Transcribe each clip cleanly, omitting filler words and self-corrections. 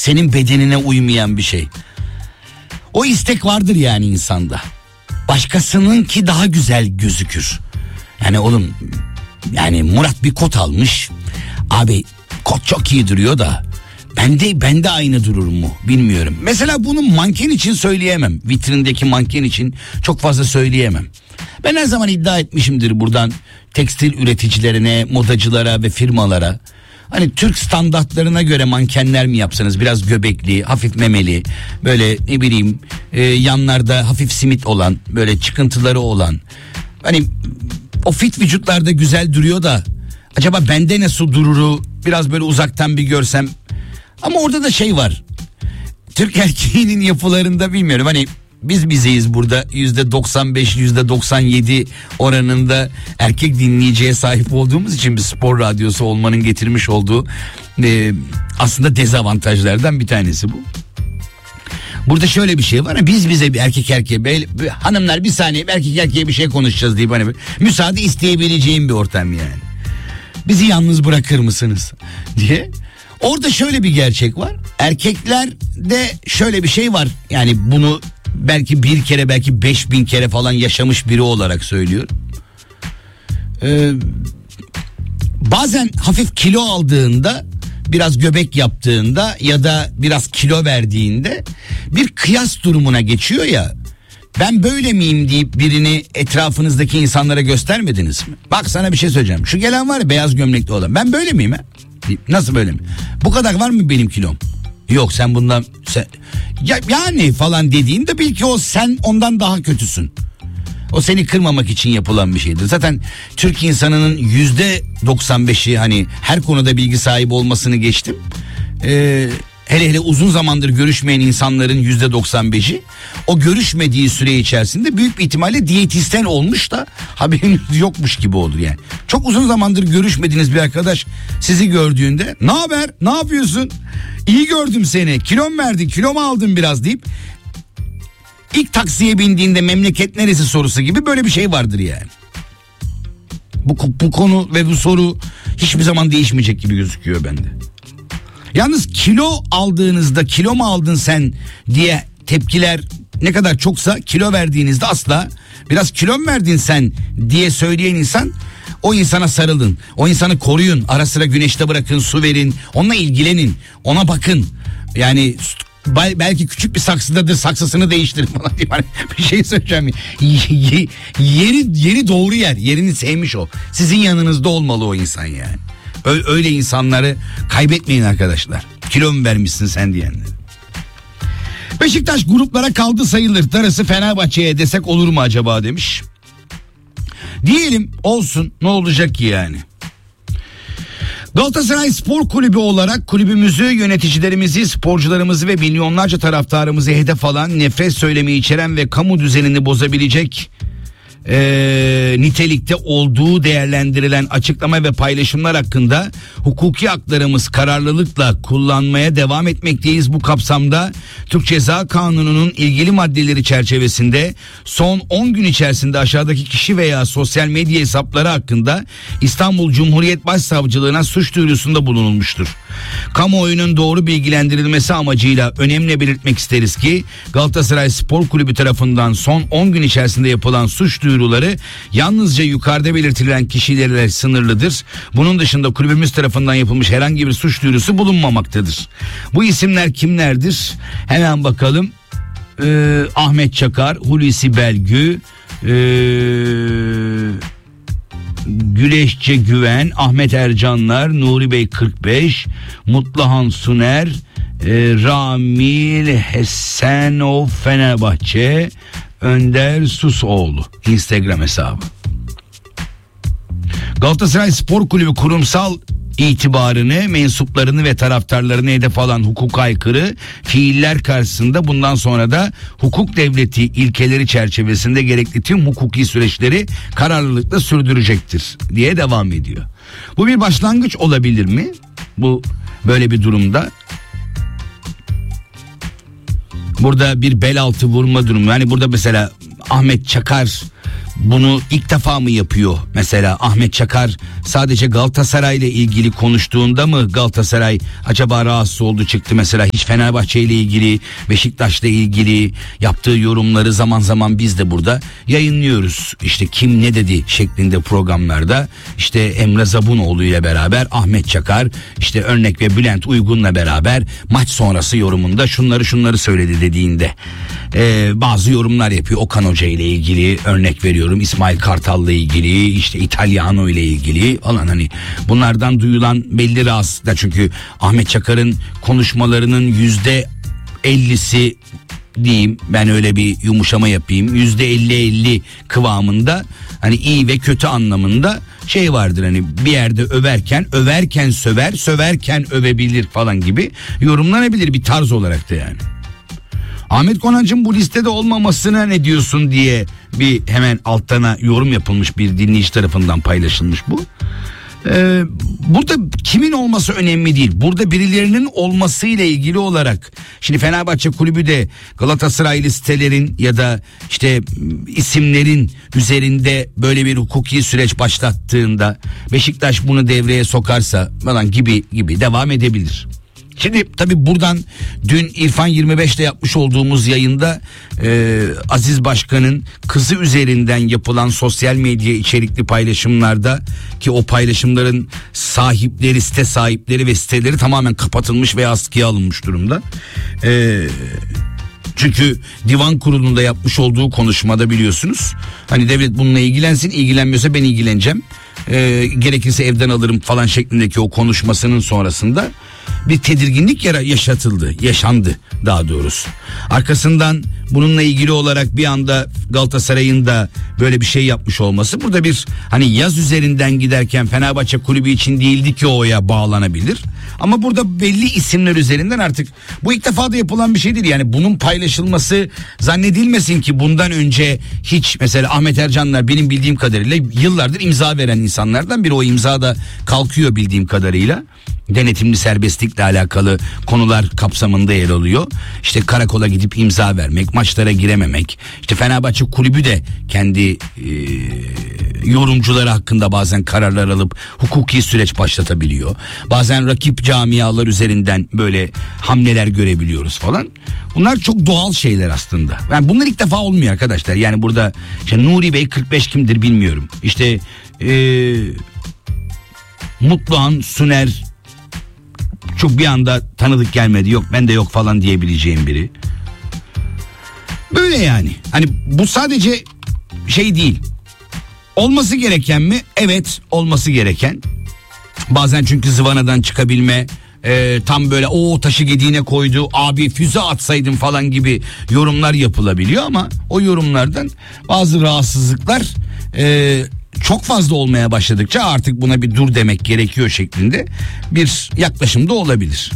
senin bedenine uymayan bir şey. O istek vardır yani insanda. Başkasınınki daha güzel gözükür. Yani oğlum, yani Murat bir kot almış. Abi kot çok iyi duruyor da bende aynı durur mu bilmiyorum. Mesela bunu manken için söyleyemem. Vitrindeki manken için çok fazla söyleyemem. Ben her zaman iddia etmişimdir buradan tekstil üreticilerine, modacılara ve firmalara. Hani Türk standartlarına göre mankenler mi yapsanız, biraz göbekli, hafif memeli, böyle ne bileyim yanlarda hafif simit olan, böyle çıkıntıları olan. Hani o fit vücutlarda güzel duruyor da acaba bende nasıl dururu biraz böyle uzaktan bir görsem. Ama orada da şey var. Türk erkeğinin yapılarında bilmiyorum, hani biz bizeyiz burada, %95 %97 oranında erkek dinleyiciye sahip olduğumuz için bir spor radyosu olmanın getirmiş olduğu aslında dezavantajlardan bir tanesi bu. Burada şöyle bir şey var, biz bize bir erkek erkeğe hanımlar bir saniye erkek erkeğe bir şey konuşacağız deyip hani müsaade isteyebileceğim bir ortam yani. Bizi yalnız bırakır mısınız diye. Orada şöyle bir gerçek var. Erkeklerde şöyle bir şey var. Yani bunu belki bir kere, belki 5000 kere falan yaşamış biri olarak söylüyorum. Bazen hafif kilo aldığında, biraz göbek yaptığında ya da biraz kilo verdiğinde bir kıyas durumuna geçiyor ya. Ben böyle miyim deyip birini etrafınızdaki insanlara göstermediniz mi? Bak sana bir şey söyleyeceğim. Şu gelen var ya, beyaz gömlekli olan. Ben böyle miyim ha? Nasıl böyle mi? Bu kadar var mı benim kilom? Yok sen bundan yani falan dediğinde bil ki o sen ondan daha kötüsün. O seni kırmamak için yapılan bir şeydir. Zaten Türk insanının %95'i hani her konuda bilgi sahibi olmasını geçtim. Hele uzun zamandır görüşmeyen insanların %95'i o görüşmediği süre içerisinde büyük bir ihtimalle diyetisyen olmuş da haberiniz yokmuş gibi olur yani. Çok uzun zamandır görüşmediğiniz bir arkadaş sizi gördüğünde ne haber, ne yapıyorsun, iyi gördüm seni, kilom verdin, kilomu aldın biraz deyip ilk taksiye bindiğinde memleket neresi sorusu gibi böyle bir şey vardır yani. Bu konu ve bu soru hiçbir zaman değişmeyecek gibi gözüküyor bende. Yalnız kilo aldığınızda kilo mu aldın sen diye tepkiler ne kadar çoksa, kilo verdiğinizde asla biraz kilo mu verdin sen diye söyleyen insan, o insana sarılın. O insanı koruyun. Ara sıra güneşte bırakın, su verin. Onunla ilgilenin. Ona bakın. Yani belki küçük bir saksıdadır, saksısını değiştirin falan diye bir şey söyleyeceğim. Yeri doğru yer. Yerini sevmiş o. Sizin yanınızda olmalı o insan yani. Öyle insanları kaybetmeyin arkadaşlar. Kilo mu vermişsin sen diyenler. Beşiktaş gruplara kaldı sayılır. Darısı Fenerbahçe'ye desek olur mu acaba demiş. Diyelim, olsun, ne olacak ki yani. Galatasaray Spor Kulübü olarak kulübümüzü, yöneticilerimizi, sporcularımızı ve milyonlarca taraftarımızı hedef alan, nefret söylemi içeren ve kamu düzenini bozabilecek nitelikte olduğu değerlendirilen açıklama ve paylaşımlar hakkında hukuki haklarımız kararlılıkla kullanmaya devam etmekteyiz. Bu kapsamda Türk Ceza Kanunu'nun ilgili maddeleri çerçevesinde son 10 gün içerisinde aşağıdaki kişi veya sosyal medya hesapları hakkında İstanbul Cumhuriyet Başsavcılığına suç duyurusunda bulunulmuştur. Kamuoyunun doğru bilgilendirilmesi amacıyla önemli belirtmek isteriz ki Galatasaray Spor Kulübü tarafından son 10 gün içerisinde yapılan suç duyuruları yalnızca yukarıda belirtilen kişilerle sınırlıdır. Bunun dışında kulübümüz tarafından yapılmış herhangi bir suç duyurusu bulunmamaktadır. Bu isimler kimlerdir? Hemen bakalım. Ahmet Çakar, Hulusi Belgü, Güleşçe Güven, Ahmet Ercanlar, Nuri Bey 45, Mutluhan Suner, Ramil Hesenov Fenerbahçe, Önder Susoğlu Instagram hesabı. Galatasaray Spor Kulübü kurumsal itibarını, mensuplarını ve taraftarlarını hedef alan hukuka aykırı fiiller karşısında bundan sonra da hukuk devleti ilkeleri çerçevesinde gerekli tüm hukuki süreçleri kararlılıkla sürdürecektir diye devam ediyor. Bu bir başlangıç olabilir mi? Bu böyle bir durumda. Burada bir bel altı vurma durumu. Yani burada mesela Ahmet Çakar bunu ilk defa mı yapıyor? Mesela Ahmet Çakar sadece Galatasaray ile ilgili konuştuğunda mı Galatasaray acaba rahatsız oldu çıktı? Mesela hiç Fenerbahçe ile ilgili, Beşiktaş'la ilgili yaptığı yorumları zaman zaman biz de burada yayınlıyoruz. İşte kim ne dedi şeklinde programlarda, işte Emre Zabunoğlu ile beraber Ahmet Çakar, işte örnek ve Bülent Uygun'la beraber maç sonrası yorumunda şunları söyledi dediğinde bazı yorumlar yapıyor. Okan Hoca ile ilgili örnek veriyorum, İsmail Kartal'la ilgili, işte İtalyano ile ilgili falan, hani bunlardan duyulan belli rahatsızlıklar. Çünkü Ahmet Çakar'ın konuşmalarının %50'si diyeyim, ben öyle bir yumuşama yapayım, %50-50 kıvamında, hani iyi ve kötü anlamında şey vardır, hani bir yerde överken söver, söverken övebilir falan gibi yorumlanabilir bir tarz olarak da yani. Ahmet Konancı'nın bu listede olmamasına ne diyorsun diye bir hemen alttana yorum yapılmış, bir dinleyici tarafından paylaşılmış bu. Burada kimin olması önemli değil. Burada birilerinin olması ile ilgili olarak, şimdi Fenerbahçe kulübü de Galatasaray listelerin ya da işte isimlerin üzerinde böyle bir hukuki süreç başlattığında, Beşiktaş bunu devreye sokarsa falan gibi devam edebilir. Şimdi tabii buradan dün İrfan 25'te yapmış olduğumuz yayında Aziz Başkan'ın kızı üzerinden yapılan sosyal medya içerikli paylaşımlarda, ki o paylaşımların sahipleri, site sahipleri ve siteleri tamamen kapatılmış veya askıya alınmış durumda. Çünkü divan kurulunda yapmış olduğu konuşmada biliyorsunuz, hani devlet bununla ilgilensin, ilgilenmiyorsa ben ilgileneceğim, gerekirse evden alırım falan şeklindeki o konuşmasının sonrasında bir tedirginlik yaşandı daha doğrusu. Arkasından bununla ilgili olarak bir anda Galatasaray'ın da böyle bir şey yapmış olması, burada bir hani yaz üzerinden giderken Fenerbahçe kulübü için değildi ki oya bağlanabilir. Ama burada belli isimler üzerinden, artık bu ilk defa da yapılan bir şey değil. Yani bunun paylaşılması, zannedilmesin ki bundan önce hiç, mesela Ahmet Ercanlar benim bildiğim kadarıyla yıllardır imza veren insanlardan biri, o imza da kalkıyor bildiğim kadarıyla. Denetimli serbestlikle alakalı konular kapsamında yer alıyor. İşte karakola gidip imza vermek, maçlara girememek. İşte Fenerbahçe kulübü de kendi yorumcuları hakkında bazen kararlar alıp hukuki süreç başlatabiliyor. Bazen rakip camialar üzerinden böyle hamleler görebiliyoruz falan. Bunlar çok doğal şeyler aslında. Yani bunlar ilk defa olmuyor arkadaşlar. Yani burada işte Nuri Bey 45 kimdir bilmiyorum. İşte Mutluhan Suner çok bir anda tanıdık gelmedi, yok bende yok falan diyebileceğim biri. Böyle yani. Hani bu sadece şey değil. Olması gereken mi? Evet, olması gereken. Bazen çünkü zıvanadan çıkabilme, tam böyle o taşı gediğine koydu, abi füze atsaydın falan gibi yorumlar yapılabiliyor, ama o yorumlardan bazı rahatsızlıklar çok fazla olmaya başladıkça artık buna bir dur demek gerekiyor şeklinde bir yaklaşım da olabilir.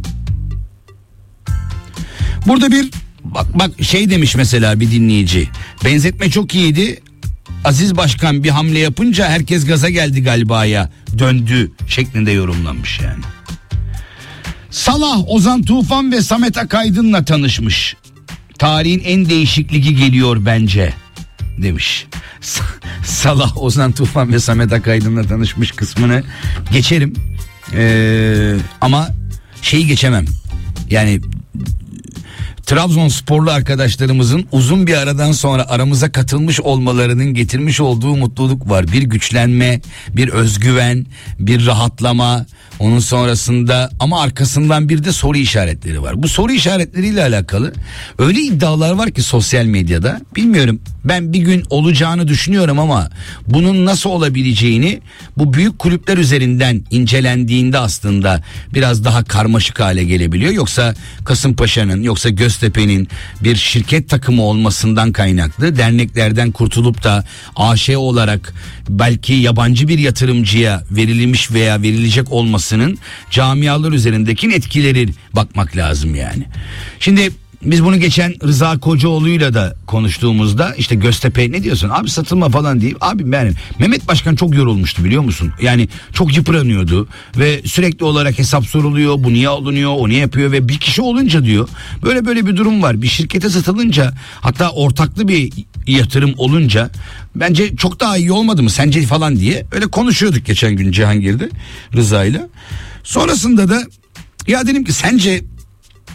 Burada bir bak şey demiş mesela bir dinleyici, benzetme çok iyiydi, Aziz Başkan bir hamle yapınca herkes gaza geldi galibaya döndü şeklinde yorumlanmış yani. Salah, Ozan Tufan ve Samet Akaydın'la tanışmış. Tarihin en değişik ligi geliyor bence demiş. Salah, Ozan Tufan ve Samet Akaydın'la tanışmış kısmını geçerim. Ama şeyi geçemem. Yani Trabzonsporlu arkadaşlarımızın uzun bir aradan sonra aramıza katılmış olmalarının getirmiş olduğu mutluluk var. Bir güçlenme, bir özgüven, bir rahatlama, onun sonrasında ama arkasından bir de soru işaretleri var. Bu soru işaretleriyle alakalı öyle iddialar var ki sosyal medyada, bilmiyorum, ben bir gün olacağını düşünüyorum ama bunun nasıl olabileceğini bu büyük kulüpler üzerinden incelendiğinde aslında biraz daha karmaşık hale gelebiliyor. Yoksa Kasımpaşa'nın, yoksa Göztepe'nin bir şirket takımı olmasından kaynaklı derneklerden kurtulup da AŞ olarak belki yabancı bir yatırımcıya verilmiş veya verilecek olmasının camialar üzerindeki etkileri bakmak lazım yani. Şimdi biz bunu geçen Rıza Kocaoğlu'yla da konuştuğumuzda, işte Göztepe ne diyorsun abi satılma falan deyip, abi yani Mehmet Başkan çok yorulmuştu biliyor musun? Yani çok yıpranıyordu ve sürekli olarak hesap soruluyor, bu niye alınıyor, o niye yapıyor ve bir kişi olunca diyor böyle bir durum var. Bir şirkete satılınca, hatta ortaklı bir yatırım olunca bence çok daha iyi olmadı mı sence falan diye öyle konuşuyorduk geçen gün Cihangir'de Rıza'yla. Sonrasında da ya dedim ki sence